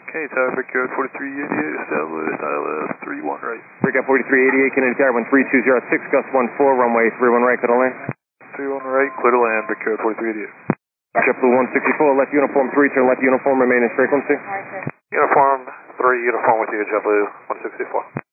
Okay, tower Victor 4388, establish ILS 31 right. Breakout 4388, Kennedy Tower 13206, gust 14, runway 31 right, clear to land. 31 right, clear to land, Victor 4388. JetBlue 164, left uniform 3, turn left uniform, remain in frequency. Uniform 3, uniform with you, JetBlue 164.